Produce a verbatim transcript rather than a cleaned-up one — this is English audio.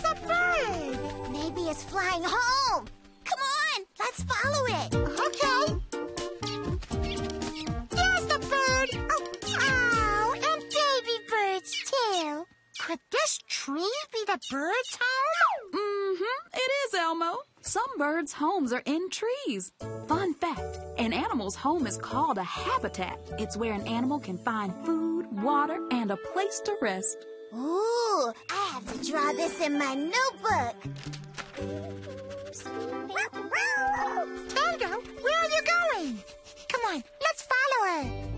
a bird. Maybe it's flying home. Come on, let's follow it. Okay. There's the bird. Oh, oh, and baby birds, too. Could this tree be the bird's home? Mm-hmm, it is, Elmo. Some birds' homes are in trees. Fun fact, an animal's home is called a habitat. It's where an animal can find food, water, and a place to rest. Ooh, I have to draw this in my notebook. Dango, where are you going? Come on, let's follow her.